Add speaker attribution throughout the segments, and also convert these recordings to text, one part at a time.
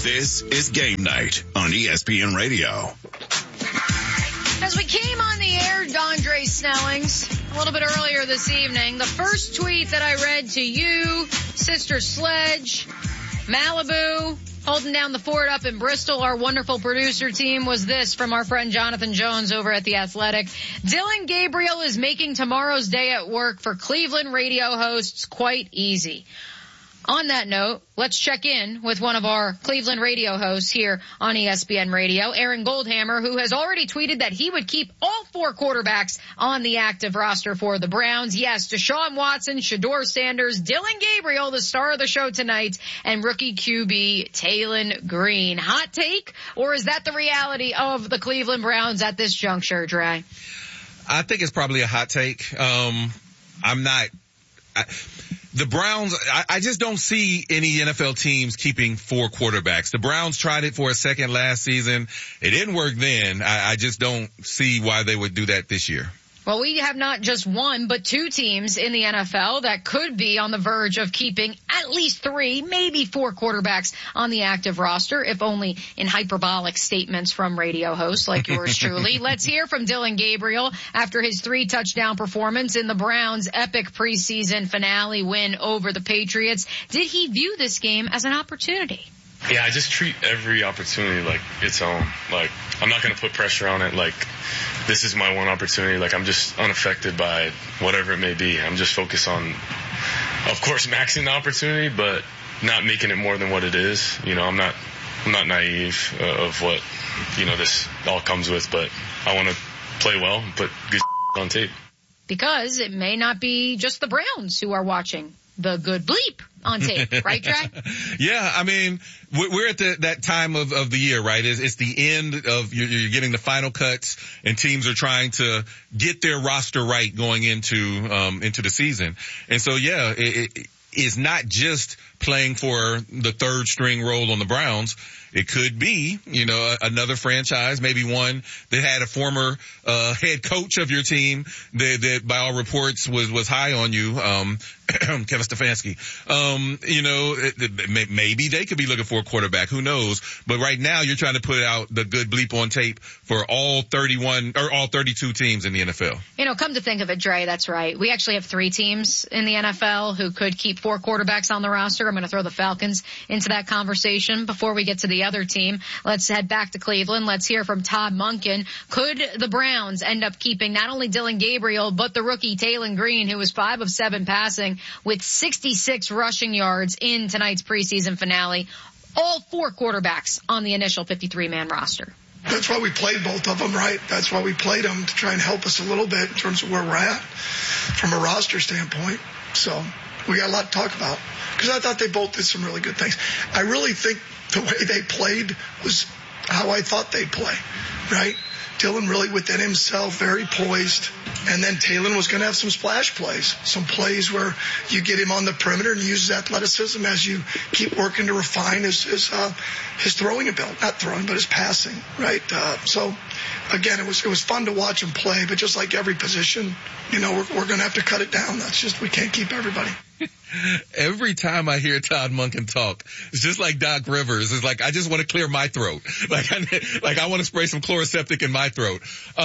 Speaker 1: This is Game Night on ESPN Radio.
Speaker 2: As we came on the air, Dondre Snellings, a little bit earlier this evening, the first tweet that I read to you, Sister Sledge, Malibu, holding down the fort up in Bristol, our wonderful producer team, was this from our friend Jonathan Jones over at The Athletic. Dillon Gabriel is making tomorrow's day at work for Cleveland radio hosts quite easy. On that note, let's check in with one of our Cleveland radio hosts here on ESPN Radio, Aaron Goldhammer, who has already tweeted that he would keep all 4 quarterbacks on the active roster for the Browns. Yes, Deshaun Watson, Shedeur Sanders, Dillon Gabriel, the star of the show tonight, and rookie QB Taylon Green. Hot take, or is that the reality of the Cleveland Browns at this juncture, Dre?
Speaker 3: I think it's probably a hot take. The Browns, I just don't see any NFL teams keeping 4 quarterbacks. The Browns tried it for a second last season. It didn't work then. I just don't see why they would do that this year.
Speaker 2: Well, we have not just 1, but 2 teams in the NFL that could be on the verge of keeping at least 3, maybe 4 quarterbacks on the active roster, if only in hyperbolic statements from radio hosts like yours truly. Let's hear from Dillon Gabriel after his 3-touchdown performance in the Browns' epic preseason finale win over the Patriots. Did he view this game as an opportunity?
Speaker 4: Yeah, I just treat every opportunity like its own. Like, I'm not going to put pressure on it. Like, this is my one opportunity. Like, I'm just unaffected by whatever it may be. I'm just focused on, of course, maxing the opportunity, but not making it more than what it is. You know, I'm not naive of what, this all comes with, but I want to play well and put good on tape.
Speaker 2: Because it may not be just the Browns who are watching the good bleep on tape, right, Trey?
Speaker 3: Yeah, I mean, we're at that time of the year, right? It's the end of, you're getting the final cuts, and teams are trying to get their roster right going into the season. And so, yeah, it is not just playing for the 3rd string role on the Browns. It could be, another franchise, maybe one that had a former head coach of your team that by all reports was high on you, Kevin Stefanski. Maybe they could be looking for a quarterback. Who knows? But right now you're trying to put out the good bleep on tape for all 32 teams in the NFL.
Speaker 2: Come to think of it, Dre, that's right. We actually have 3 teams in the NFL who could keep 4 quarterbacks on the roster. I'm going to throw the Falcons into that conversation before we get to the other team. Let's head back to Cleveland. Let's hear from Todd Monken. Could the Browns end up keeping not only Dillon Gabriel, but the rookie Taylon Green, who was 5 of 7 passing with 66 rushing yards in tonight's preseason finale? All 4 quarterbacks on the initial 53-man roster.
Speaker 5: That's why we played both of them, right? That's why we played them, to try and help us a little bit in terms of where we're at from a roster standpoint. So we got a lot to talk about because I thought they both did some really good things. I really think the way they played was how I thought they'd play, right? Dillon really within himself, very poised. And then Taylon was going to have some splash plays, some plays where you get him on the perimeter and use his athleticism as you keep working to refine his throwing ability. Not throwing, but his passing, right? So, again, it was fun to watch him play, but just like every position, we're going to have to cut it down. That's just, we can't keep everybody.
Speaker 3: Every time I hear Todd Monken talk, it's just like Doc Rivers. It's like, I just want to clear my throat. Like I want to spray some Chloraseptic in my throat.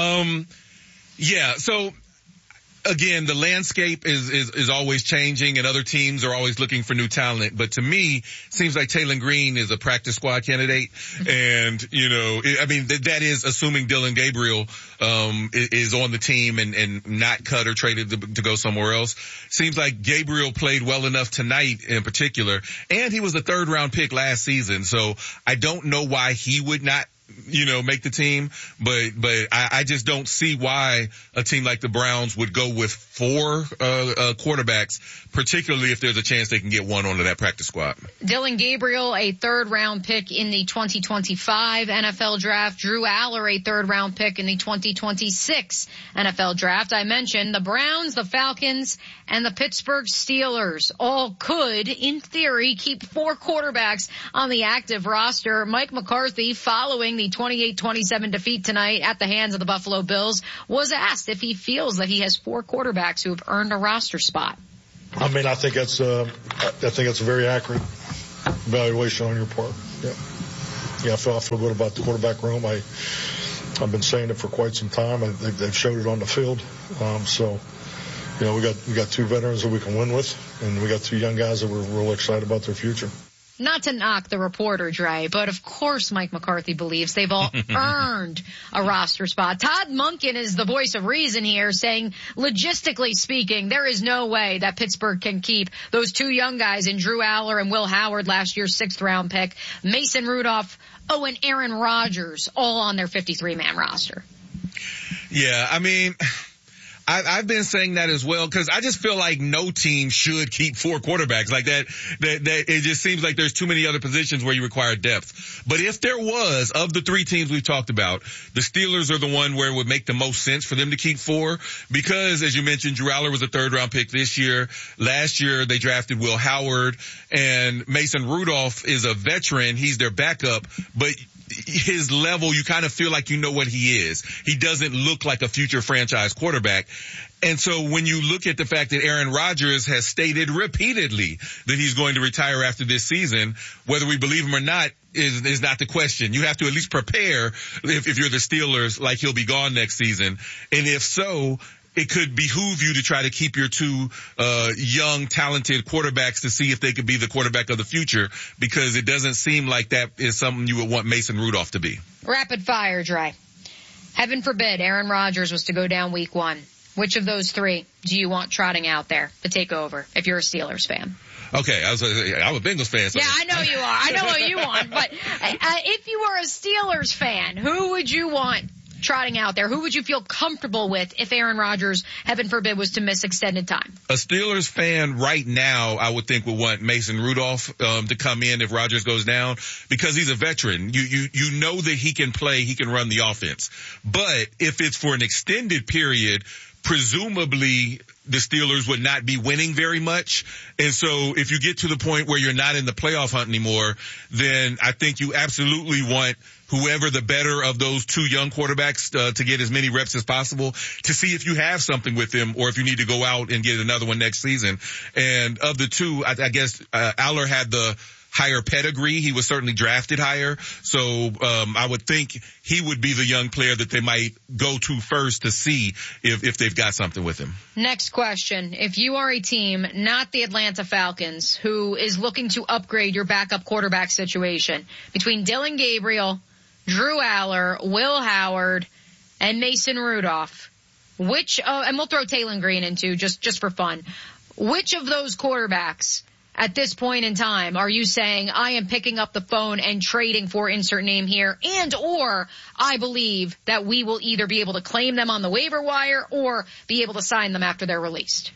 Speaker 3: Yeah, so again, the landscape is always changing and other teams are always looking for new talent. But to me, it seems like Taylon Green is a practice squad candidate. And, that is assuming Dillon Gabriel, is on the team and not cut or traded to go somewhere else. Seems like Gabriel played well enough tonight in particular. And he was a 3rd round pick last season. So I don't know why he would not make the team, but I just don't see why a team like the Browns would go with 4 quarterbacks, particularly if there's a chance they can get one onto that practice squad.
Speaker 2: Dillon Gabriel, a 3rd round pick in the 2025 NFL draft. Drew Aller, a 3rd round pick in the 2026 NFL draft. I mentioned the Browns, the Falcons, and the Pittsburgh Steelers all could, in theory, keep 4 quarterbacks on the active roster. Mike McCarthy, following the 28-27 defeat tonight at the hands of the Buffalo Bills, was asked if he feels that he has 4 quarterbacks who have earned a roster spot.
Speaker 6: I think that's a very accurate evaluation on your part. Yeah. I feel good about the quarterback room. I've been saying it for quite some time. They've showed it on the field. So, we got 2 veterans that we can win with, and we got 2 young guys that we're real excited about their future.
Speaker 2: Not to knock the reporter, Dre, but of course Mike McCarthy believes they've all earned a roster spot. Todd Monken is the voice of reason here, saying, logistically speaking, there is no way that Pittsburgh can keep those 2 young guys in Drew Aller and Will Howard, last year's 6th-round pick, Mason Rudolph, and Aaron Rodgers, all on their 53-man roster.
Speaker 3: Yeah, I mean, I've been saying that as well, because I just feel like no team should keep 4 quarterbacks like that. That it just seems like there's too many other positions where you require depth. But if there was, of the 3 teams we've talked about, the Steelers are the one where it would make the most sense for them to keep 4, because, as you mentioned, Drew Aller was a 3rd-round pick this year. Last year they drafted Will Howard, and Mason Rudolph is a veteran. He's their backup, but his level, you kind of feel like you know what he is. He doesn't look like a future franchise quarterback. And so when you look at the fact that Aaron Rodgers has stated repeatedly that he's going to retire after this season, whether we believe him or not is not the question. You have to at least prepare, if you're the Steelers, like he'll be gone next season. And if so, it could behoove you to try to keep your 2 young, talented quarterbacks to see if they could be the quarterback of the future, because it doesn't seem like that is something you would want Mason Rudolph to be.
Speaker 2: Rapid fire, Dre. Heaven forbid Aaron Rodgers was to go down week 1. Which of those 3 do you want trotting out there to take over if you're a Steelers fan?
Speaker 3: Okay, I'm a Bengals fan. So.
Speaker 2: Yeah, I know you are. I know what you want. But if you are a Steelers fan, who would you want trotting out there? Who would you feel comfortable with if Aaron Rodgers, heaven forbid, was to miss extended time?
Speaker 3: A Steelers fan right now, I would think, would want Mason Rudolph to come in if Rodgers goes down, because he's a veteran. You know that he can play, he can run the offense. But if it's for an extended period, presumably the Steelers would not be winning very much. And so if you get to the point where you're not in the playoff hunt anymore, then I think you absolutely want whoever the better of those 2 young quarterbacks to get as many reps as possible, to see if you have something with them or if you need to go out and get another one next season. And of the 2, I guess Aller had the higher pedigree. He was certainly drafted higher. So I would think he would be the young player that they might go to first to see if they've got something with him.
Speaker 2: Next question. If you are a team, not the Atlanta Falcons, who is looking to upgrade your backup quarterback situation between Dillon Gabriel, Drew Aller, Will Howard, and Mason Rudolph, and we'll throw Taylor Green in too, just for fun. Which of those quarterbacks at this point in time are you saying, I am picking up the phone and trading for insert name here, and or I believe that we will either be able to claim them on the waiver wire or be able to sign them after they're released?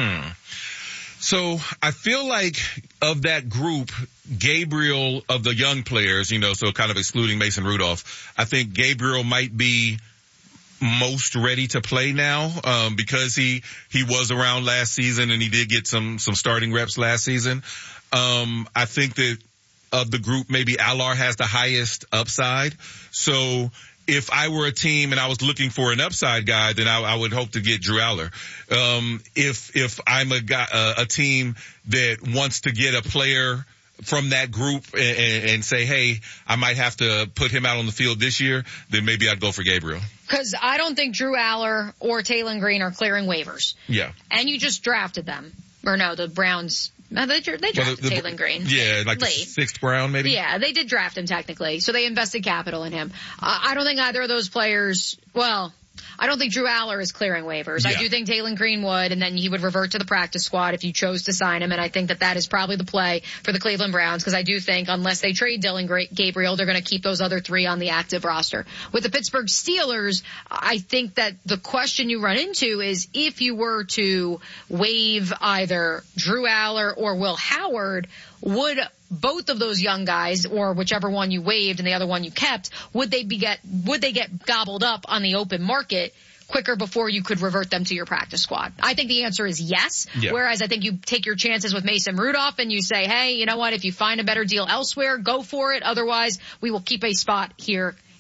Speaker 3: So I feel like of that group, Gabriel, of the young players, so kind of excluding Mason Rudolph, I think Gabriel might be most ready to play now, because he was around last season and he did get some starting reps last season. I think that of the group, maybe Aller has the highest upside. So if I were a team and I was looking for an upside guy, then I would hope to get Drew Aller. If I'm a team that wants to get a player from that group and say, hey, I might have to put him out on the field this year, then maybe I'd go for Gabriel.
Speaker 2: Because I don't think Drew Aller or Taylor Green are clearing waivers.
Speaker 3: Yeah.
Speaker 2: And you just drafted them. Or no, the Browns, they drafted Taylor Green.
Speaker 3: Yeah, like late. The 6th round maybe?
Speaker 2: Yeah, they did draft him technically. So they invested capital in him. I don't think either of those players, I don't think Drew Aller is clearing waivers. Yeah. I do think Taylor Green would, and then he would revert to the practice squad if you chose to sign him, and I think that is probably the play for the Cleveland Browns, because I do think unless they trade Dillon Gabriel, they're going to keep those other 3 on the active roster. With the Pittsburgh Steelers, I think that the question you run into is if you were to waive either Drew Aller or Will Howard, would both of those young guys, or whichever one you waived and the other one you kept, would they get gobbled up on the open market quicker before you could revert them to your practice squad? I think the answer is yes. Yeah. Whereas I think you take your chances with Mason Rudolph and you say, hey, you know what? If you find a better deal elsewhere, go for it. Otherwise, we will keep a spot here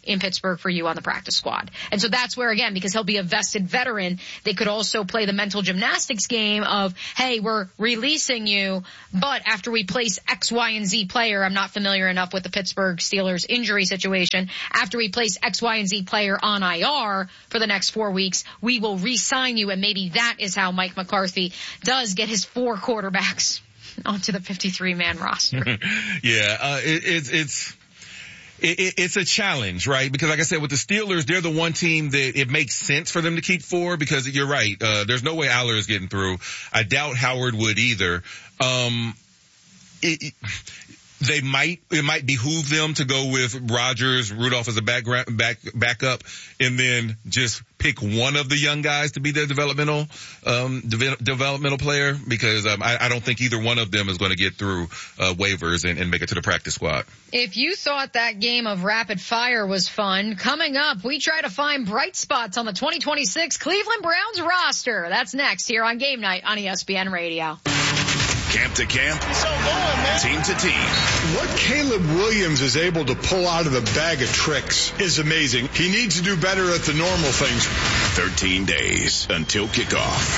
Speaker 2: in Pittsburgh for you on the practice squad. And so that's where, again, because he'll be a vested veteran, they could also play the mental gymnastics game of, hey, we're releasing you, but after we place X, Y, and Z player, I'm not familiar enough with the Pittsburgh Steelers injury situation, after we place X, Y, and Z player on IR for the next 4 weeks, we will re-sign you, and maybe that is how Mike McCarthy does get his 4 quarterbacks onto the 53-man roster.
Speaker 3: Yeah, it's a challenge, right? Because like I said, with the Steelers, they're the one team that it makes sense for them to keep 4 because you're right. There's no way Aller is getting through. I doubt Howard would either. It might behoove them to go with Rodgers, Rudolph as a backup, and then just pick one of the young guys to be their developmental player, because I don't think either one of them is going to get through waivers and make it to the practice squad.
Speaker 2: If you thought that game of rapid fire was fun, coming up, we try to find bright spots on the 2026 Cleveland Browns roster. That's next here on Game Night on ESPN Radio.
Speaker 1: Camp to camp, team to team.
Speaker 7: What Caleb Williams is able to pull out of the bag of tricks is amazing. He needs to do better at the normal things.
Speaker 1: 13 days until kickoff.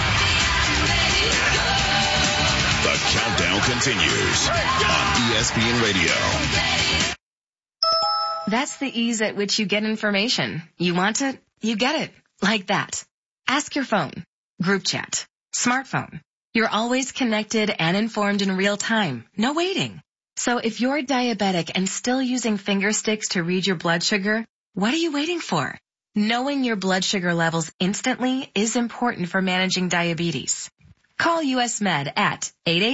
Speaker 1: The countdown continues on ESPN Radio.
Speaker 8: That's the ease at which you get information. You want it, you get it. Like that. Ask your phone. Group chat. Smartphone. You're always connected and informed in real time. No waiting. So if you're diabetic and still using finger sticks to read your blood sugar, what are you waiting for? Knowing your blood sugar levels instantly is important for managing diabetes. Call US Med at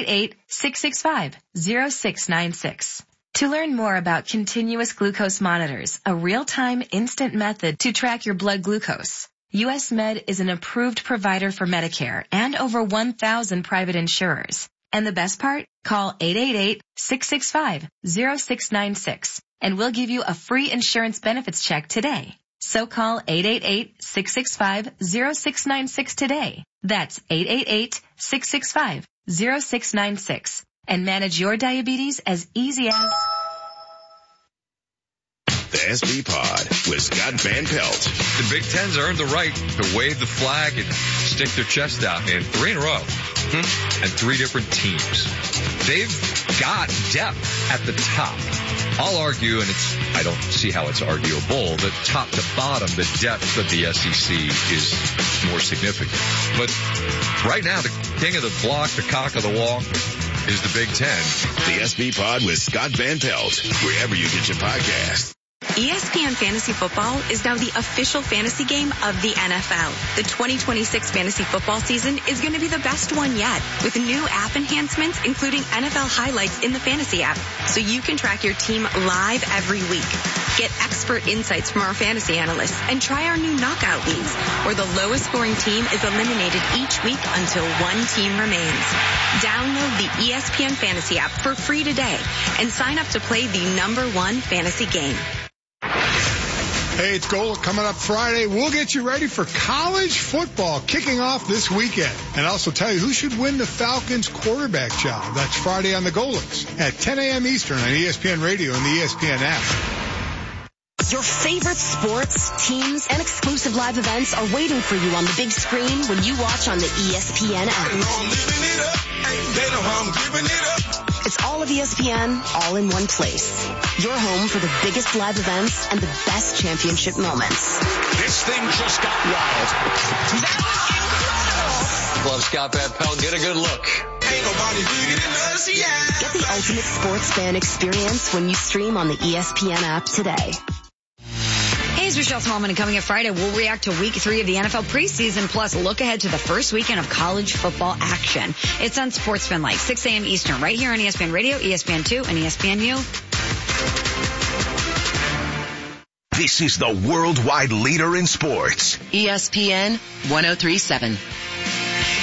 Speaker 8: 888-665-0696. To learn more about continuous glucose monitors, a real-time instant method to track your blood glucose. US Med is an approved provider for Medicare and over 1,000 private insurers. And the best part? Call 888-665-0696 and we'll give you a free insurance benefits check today. So call 888-665-0696 today. That's 888-665-0696 and manage your diabetes as easy as...
Speaker 1: The SB Pod with Scott Van Pelt.
Speaker 9: The Big Ten's earned the right to wave the flag and stick their chest out in 3 in a row. And 3 different teams. They've got depth at the top. I'll argue, and I don't see how it's arguable, that top to bottom, the depth of the SEC is more significant. But right now, the king of the block, the cock of the walk, is the Big Ten.
Speaker 1: The SB Pod with Scott Van Pelt, wherever you get your podcast.
Speaker 10: ESPN Fantasy Football is now the official fantasy game of the NFL. The 2026 fantasy football season is going to be the best one yet, with new app enhancements, including NFL highlights in the fantasy app, so you can track your team live every week. Get expert insights from our fantasy analysts and try our new knockout leagues, where the lowest scoring team is eliminated each week until one team remains. Download the ESPN Fantasy app for free today and sign up to play the #1 fantasy game.
Speaker 7: Hey, it's Golic coming up Friday. We'll get you ready for college football kicking off this weekend. And also tell you who should win the Falcons quarterback job. That's Friday on the Golics at 10 a.m. Eastern on ESPN Radio and the ESPN app.
Speaker 11: Your favorite sports, teams, and exclusive live events are waiting for you on the big screen when you watch on the ESPN app. It's all of ESPN, all in one place. Your home for the biggest live events and the best championship moments.
Speaker 12: This thing just got wild. That was incredible. Love Scott Van Pelt. Get a good look. Ain't nobody bigger than us, yeah.
Speaker 11: Get the ultimate sports fan experience when you stream on the ESPN app today.
Speaker 2: Hey, it's Rochelle Smallman, and coming up Friday, we'll react to Week 3 of the NFL preseason, plus look ahead to the first weekend of college football action. It's on Sportsman Light, 6 a.m. Eastern, right here on ESPN Radio, ESPN2, and ESPNU.
Speaker 1: This is the worldwide leader in sports.
Speaker 11: ESPN 103.7.